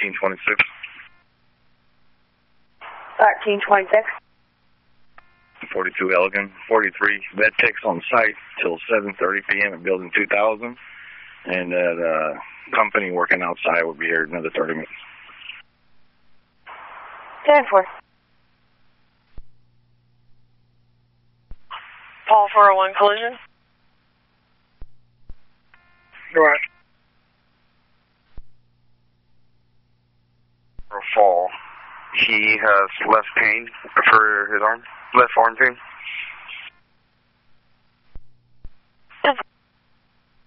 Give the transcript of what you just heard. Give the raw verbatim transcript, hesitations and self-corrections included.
thirteen twenty-six. thirteen twenty-six. forty-two Elgin. forty-three. Vet tech's on site till seven thirty p m at building two thousand. And that uh, company working outside will be here in another thirty minutes. ten four. Paul four oh one collision. Go ahead. Fall. He has left pain for his arm, left arm pain.